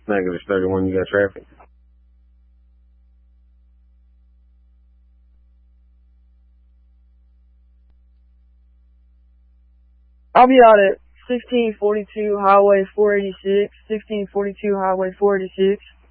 Negative 31, you got traffic. I'll be out at 1642 Highway 486, 1642 Highway 486.